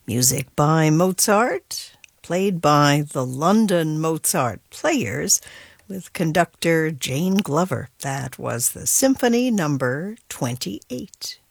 Music by Mozart, played by the London Mozart Players with conductor Jane Glover. That was the Symphony number 28.